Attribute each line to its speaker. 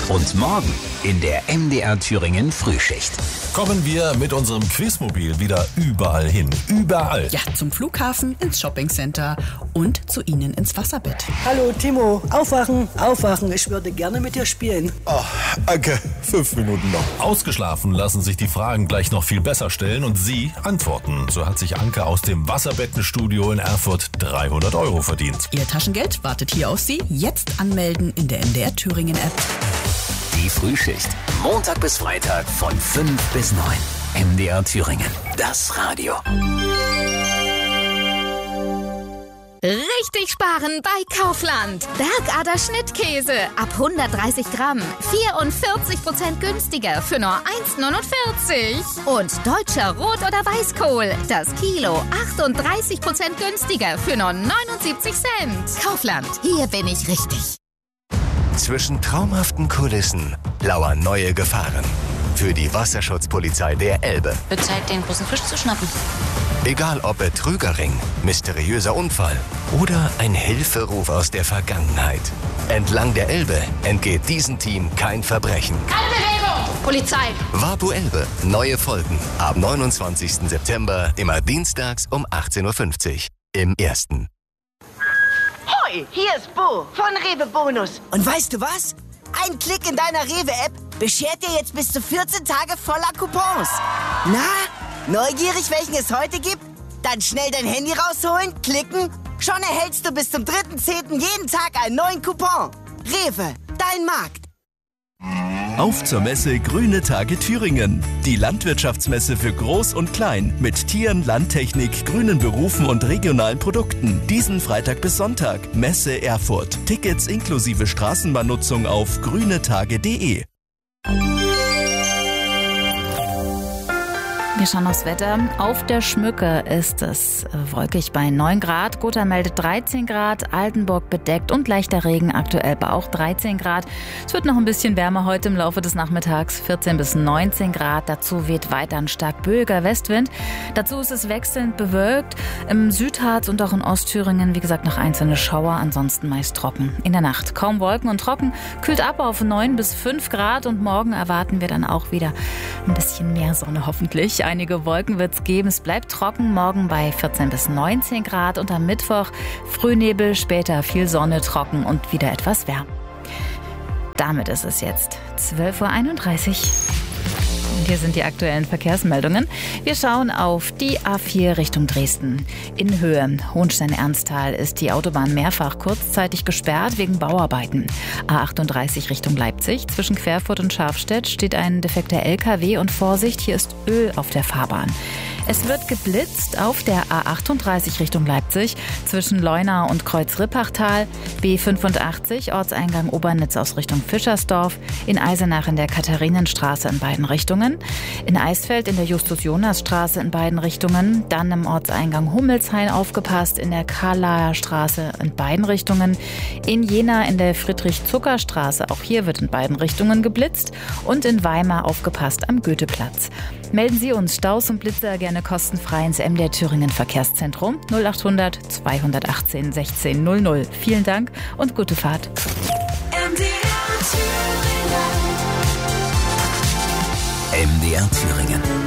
Speaker 1: Und morgen in der MDR Thüringen Frühschicht.
Speaker 2: Kommen wir mit unserem Quizmobil wieder überall hin. Überall.
Speaker 3: Ja, zum Flughafen, ins Shoppingcenter und zu Ihnen ins Wasserbett.
Speaker 4: Hallo Timo, aufwachen, aufwachen. Ich würde gerne mit dir spielen.
Speaker 5: Oh, Anke, 5 Minuten noch.
Speaker 2: Ausgeschlafen lassen sich die Fragen gleich noch viel besser stellen und Sie antworten. So hat sich Anke aus dem Wasserbettenstudio in Erfurt 300 € verdient.
Speaker 3: Ihr Taschengeld wartet hier auf Sie. Jetzt anmelden in der MDR Thüringen App.
Speaker 1: Die Frühschicht. Montag bis Freitag von 5 bis 9. MDR Thüringen. Das Radio.
Speaker 6: Richtig sparen bei Kaufland. Bergader Schnittkäse ab 130 Gramm. 44% günstiger für nur 1,49. Und deutscher Rot- oder Weißkohl. Das Kilo 38% günstiger für nur 79 Cent. Kaufland. Hier bin ich richtig.
Speaker 7: Zwischen traumhaften Kulissen lauern neue Gefahren. Für die Wasserschutzpolizei der Elbe.
Speaker 8: Wird Zeit, den großen Fisch zu schnappen.
Speaker 7: Egal ob Betrügerring, mysteriöser Unfall oder ein Hilferuf aus der Vergangenheit. Entlang der Elbe entgeht diesem Team kein Verbrechen.
Speaker 8: Keine Bewegung! Polizei!
Speaker 7: Vapo Elbe. Neue Folgen ab 29. September, immer dienstags um 18.50 Uhr im Ersten.
Speaker 9: Hoi, hier ist Bo von Rewe Bonus.
Speaker 4: Und weißt du was? Ein Klick in deiner Rewe-App beschert dir jetzt bis zu 14 Tage voller Coupons. Na, neugierig, welchen es heute gibt? Dann schnell dein Handy rausholen, klicken. Schon erhältst du bis zum 3.10. jeden Tag einen neuen Coupon. Rewe, dein Markt.
Speaker 10: Auf zur Messe Grüne Tage Thüringen. Die Landwirtschaftsmesse für Groß und Klein mit Tieren, Landtechnik, grünen Berufen und regionalen Produkten. Diesen Freitag bis Sonntag. Messe Erfurt. Tickets inklusive Straßenbahnnutzung auf grünetage.de.
Speaker 11: Wir schauen aufs Wetter. Auf der Schmücke ist es wolkig bei 9 Grad. Gotha meldet 13 Grad. Altenburg bedeckt und leichter Regen. Aktuell auch 13 Grad. Es wird noch ein bisschen wärmer heute im Laufe des Nachmittags. 14 bis 19 Grad. Dazu weht weiter ein stark böiger Westwind. Dazu ist es wechselnd bewölkt. Im Südharz und auch in Ostthüringen, wie gesagt, noch einzelne Schauer. Ansonsten meist trocken. In der Nacht kaum Wolken und trocken. Kühlt ab auf 9 bis 5 Grad. Und morgen erwarten wir dann auch wieder ein bisschen mehr Sonne hoffentlich. Einige Wolken wird es geben. Es bleibt trocken, morgen bei 14 bis 19 Grad und am Mittwoch Frühnebel, später viel Sonne, trocken und wieder etwas wärmer. Damit ist es jetzt 12.31 Uhr. Und hier sind die aktuellen Verkehrsmeldungen. Wir schauen auf die A4 Richtung Dresden. In Höhe Hohenstein-Ernsthal ist die Autobahn mehrfach kurzzeitig gesperrt wegen Bauarbeiten. A38 Richtung Leipzig. Zwischen Querfurt und Scharfstedt steht ein defekter LKW und Vorsicht, hier ist Öl auf der Fahrbahn. Es wird geblitzt auf der A38 Richtung Leipzig zwischen Leuna und Kreuz-Rippachtal, B85 Ortseingang Obernitz aus Richtung Fischersdorf, in Eisenach in der Katharinenstraße in beiden Richtungen, in Eisfeld in der Justus-Jonas-Straße in beiden Richtungen, dann im Ortseingang Hummelshain aufgepasst in der Karlaer Straße in beiden Richtungen, in Jena in der Friedrich-Zucker-Straße, auch hier wird in beiden Richtungen geblitzt und in Weimar aufgepasst am Goetheplatz. Melden Sie uns Staus und Blitzer gerne kostenfrei ins MDR Thüringen Verkehrszentrum 0800 218 16 00. Vielen Dank und gute Fahrt.
Speaker 1: MDR Thüringen.